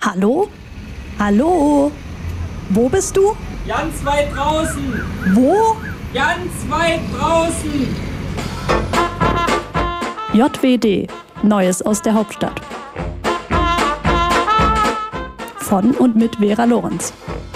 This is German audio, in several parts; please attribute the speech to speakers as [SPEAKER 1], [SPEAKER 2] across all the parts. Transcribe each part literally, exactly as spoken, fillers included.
[SPEAKER 1] Hallo? Hallo? Wo bist du?
[SPEAKER 2] Ganz weit draußen!
[SPEAKER 1] Wo?
[SPEAKER 2] Ganz weit draußen!
[SPEAKER 1] J W D. Neues aus der Hauptstadt. Von und mit Vera Lorenz.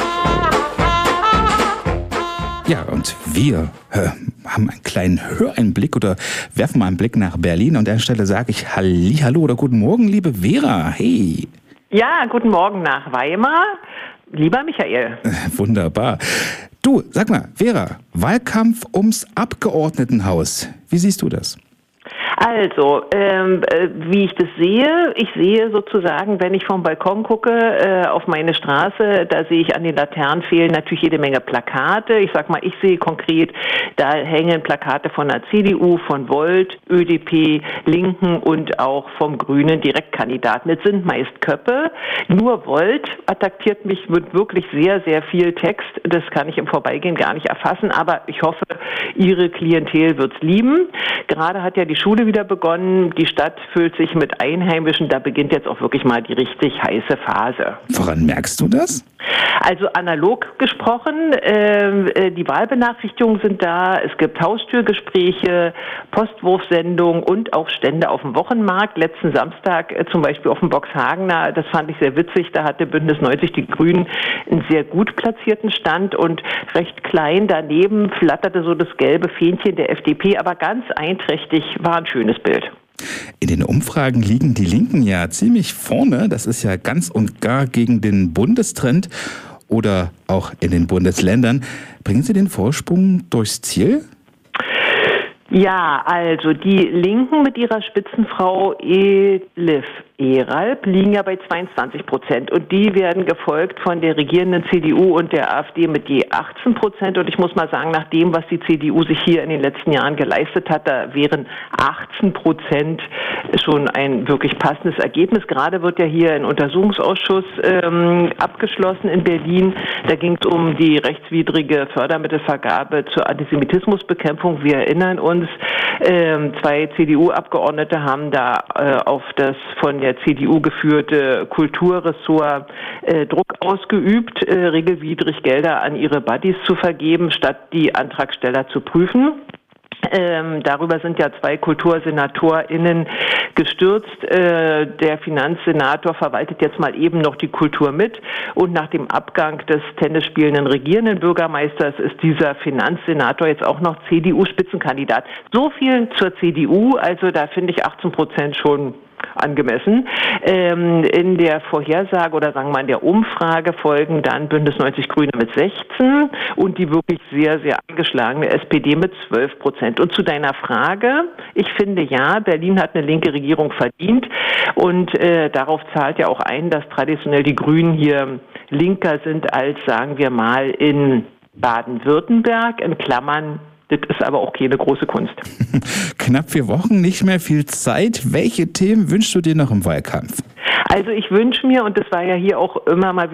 [SPEAKER 3] Ja, und wir äh, haben einen kleinen Höreinblick oder werfen mal einen Blick nach Berlin. Und an der Stelle sage ich Hallihallo oder guten Morgen, liebe Vera. Hey.
[SPEAKER 4] Ja, guten Morgen nach Weimar. Lieber Michael.
[SPEAKER 3] Äh, wunderbar. Du, sag mal, Vera, Wahlkampf ums Abgeordnetenhaus. Wie siehst du das?
[SPEAKER 4] Also, ähm, äh, wie ich das sehe, ich sehe sozusagen, wenn ich vom Balkon gucke äh, auf meine Straße, da sehe ich an den Laternenpfählen natürlich jede Menge Plakate. Ich sag mal, ich sehe konkret, da hängen Plakate von der C D U, von Volt, Ö D P, Linken und auch vom Grünen Direktkandidaten. Es sind meist Köppe. Nur Volt attackiert mich mit wirklich sehr, sehr viel Text. Das kann ich im Vorbeigehen gar nicht erfassen, aber ich hoffe, ihre Klientel wird's lieben. Gerade hat ja die Schule wieder begonnen. Die Stadt füllt sich mit Einheimischen. Da beginnt jetzt auch wirklich mal die richtig heiße Phase.
[SPEAKER 3] Woran merkst du das?
[SPEAKER 4] Also analog gesprochen, äh, die Wahlbenachrichtigungen sind da. Es gibt Haustürgespräche, Postwurfsendungen und auch Stände auf dem Wochenmarkt. Letzten Samstag äh, zum Beispiel auf dem Boxhagener, das fand ich sehr witzig. Da hatte Bündnis neunzig Die Grünen einen sehr gut platzierten Stand und recht klein daneben flatterte so das gelbe Fähnchen der F D P, aber ganz einträchtig, war ein schönes Bild.
[SPEAKER 3] In den Umfragen liegen die Linken ja ziemlich vorne. Das ist ja ganz und gar gegen den Bundestrend oder auch in den Bundesländern. Bringen Sie den Vorsprung durchs Ziel?
[SPEAKER 4] Ja, also die Linken mit ihrer Spitzenfrau Elif Eralp liegen ja bei zweiundzwanzig Prozent und die werden gefolgt von der regierenden C D U und der AfD mit je achtzehn Prozent und ich muss mal sagen, nach dem, was die C D U sich hier in den letzten Jahren geleistet hat, da wären achtzehn Prozent schon ein wirklich passendes Ergebnis. Gerade wird ja hier ein Untersuchungsausschuss ähm, abgeschlossen in Berlin. Da ging es um die rechtswidrige Fördermittelvergabe zur Antisemitismusbekämpfung. Wir erinnern uns, ähm, zwei C D U-Abgeordnete haben da äh, auf das von der C D U geführte Kulturressort äh, Druck ausgeübt, äh, regelwidrig Gelder an ihre Buddies zu vergeben, statt die Antragsteller zu prüfen. Ähm, darüber sind ja zwei KultursenatorInnen gestürzt. Äh, der Finanzsenator verwaltet jetzt mal eben noch die Kultur mit. Und nach dem Abgang des tennisspielenden regierenden Bürgermeisters ist dieser Finanzsenator jetzt auch noch C D U-Spitzenkandidat. So viel zur C D U, also da finde ich achtzehn Prozent schon angemessen. Ähm, in der Vorhersage oder sagen wir mal in der Umfrage folgen dann Bündnis neunzig Grüne mit sechzehn und die wirklich sehr, sehr angeschlagene S P D mit zwölf Prozent. Und zu deiner Frage, ich finde ja, Berlin hat eine linke Regierung verdient und äh, darauf zahlt ja auch ein, dass traditionell die Grünen hier linker sind als, sagen wir mal, in Baden-Württemberg, in Klammern. Das ist aber auch keine große Kunst.
[SPEAKER 3] Knapp vier Wochen, nicht mehr viel Zeit. Welche Themen wünschst du dir noch im Wahlkampf?
[SPEAKER 4] Also ich wünsche mir, und das war ja hier auch immer mal